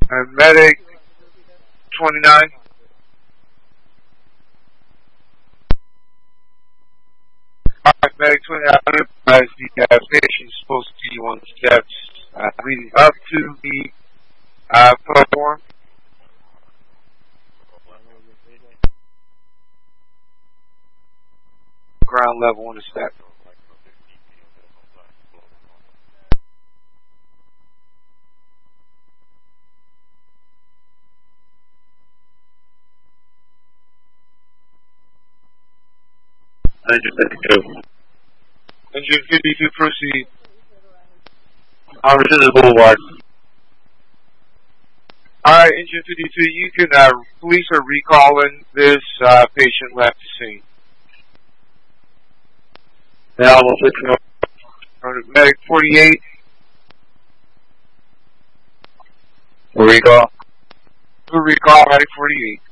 Medic 29. Medic 29, as the patient is supposed to be on steps leading up to the platform. Ground level on the step. Engine 52. Engine 52, proceed. This is Boulevard. Alright, Engine 52, you can, police are recalling this patient left the scene. Yeah, almost 6 Medic 48. Recall. Recall, Medic 48.